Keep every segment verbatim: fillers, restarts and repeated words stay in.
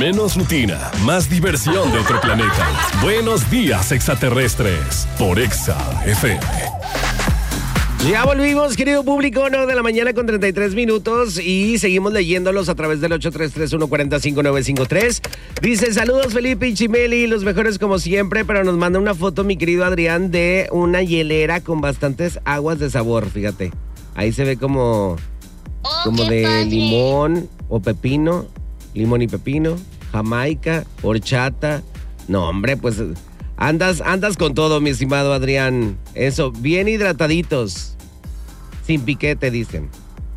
Menos rutina, más diversión de otro planeta. Buenos días, extraterrestres, por Exa F M. Ya volvimos, querido público, nueve de la mañana con treinta y tres minutos y seguimos leyéndolos a través del ocho tres tres uno cuatro cinco nueve cinco tres. Dice, saludos Felipe y Chimeli, los mejores como siempre, pero nos manda una foto mi querido Adrián de una hielera con bastantes aguas de sabor, fíjate. Ahí se ve como, Oh, como qué de padre. limón o pepino, limón y pepino, jamaica, horchata. No, hombre, pues andas, andas con todo, mi estimado Adrián. Eso, bien hidrataditos. Sin piquete, dicen.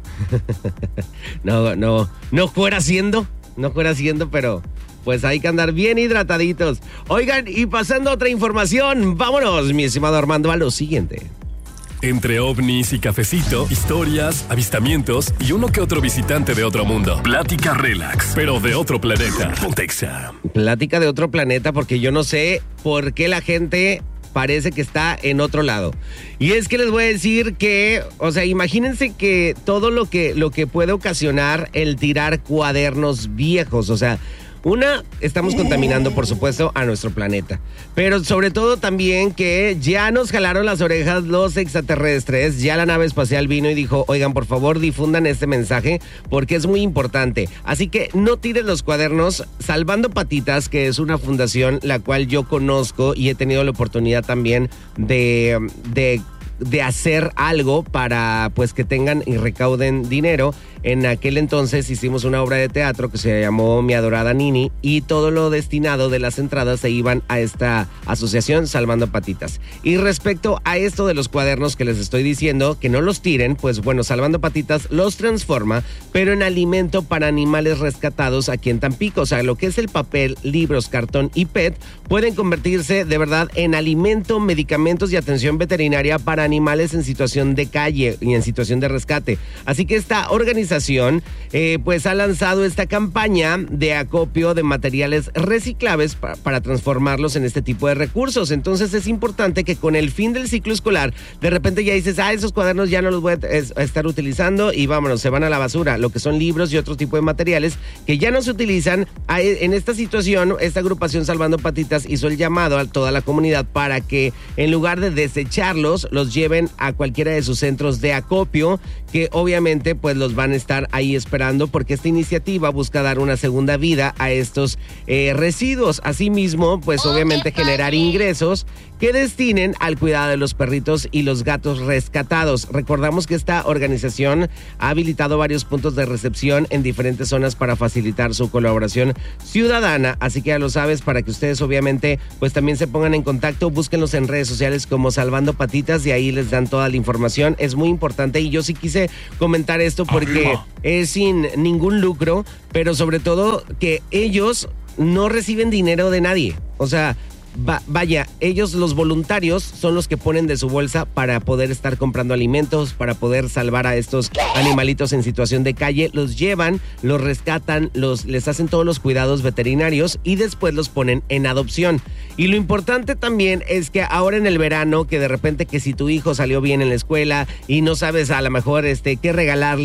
No, no, no fuera siendo, no fuera siendo, pero pues hay que andar bien hidrataditos. Oigan, y pasando a otra información, vámonos, mi estimado Armando, a lo siguiente. Entre ovnis y cafecito, historias, avistamientos y uno que otro visitante de otro mundo. Plática relax, pero de otro planeta. Ponte Exa. Plática de otro planeta, porque yo no sé por qué la gente parece que está en otro lado. Y es que les voy a decir que, o sea, imagínense que todo lo que, lo que puede ocasionar el tirar cuadernos viejos, o sea, una, estamos contaminando, por supuesto, a nuestro planeta. Pero sobre todo también que ya nos jalaron las orejas los extraterrestres. Ya la nave espacial vino y dijo, oigan, por favor, difundan este mensaje porque es muy importante. Así que no tires los cuadernos. Salvando Patitas, que es una fundación la cual yo conozco y he tenido la oportunidad también de... de de hacer algo para pues que tengan y recauden dinero. En aquel entonces hicimos una obra de teatro que se llamó Mi Adorada Nini y todo lo destinado de las entradas se iban a esta asociación Salvando Patitas. Y respecto a esto de los cuadernos que les estoy diciendo, que no los tiren, pues bueno, Salvando Patitas los transforma, pero en alimento para animales rescatados aquí en Tampico. O sea, lo que es el papel, libros, cartón y P E T pueden convertirse de verdad en alimento, medicamentos y atención veterinaria para animales en situación de calle y en situación de rescate. Así que esta organización eh, pues ha lanzado esta campaña de acopio de materiales reciclables para, para transformarlos en este tipo de recursos. Entonces es importante que con el fin del ciclo escolar de repente ya dices, ah, esos cuadernos ya no los voy a, es, a estar utilizando y vámonos, se van a la basura, lo que son libros y otro tipo de materiales que ya no se utilizan. En esta situación, esta agrupación Salvando Patitas hizo el llamado a toda la comunidad para que en lugar de desecharlos, los lleven a cualquiera de sus centros de acopio, que obviamente pues los van a estar ahí esperando porque esta iniciativa busca dar una segunda vida a estos eh, residuos. Asimismo, pues Oh, obviamente qué generar padre. ingresos que destinen al cuidado de los perritos y los gatos rescatados. Recordamos que esta organización ha habilitado varios puntos de recepción en diferentes zonas para facilitar su colaboración ciudadana, así que ya lo sabes, para que ustedes obviamente pues también se pongan en contacto, búsquenlos en redes sociales como Salvando Patitas y ahí les dan toda la información. Es muy importante y yo sí quise comentar esto porque Arriba. es sin ningún lucro, pero sobre todo que ellos no reciben dinero de nadie. O sea, Va, vaya, ellos, los voluntarios, son los que ponen de su bolsa para poder estar comprando alimentos, para poder salvar a estos animalitos en situación de calle. Los llevan, los rescatan, los, les hacen todos los cuidados veterinarios y después los ponen en adopción. Y lo importante también es que ahora en el verano, que de repente que si tu hijo salió bien en la escuela y no sabes a lo mejor este, qué regalarle,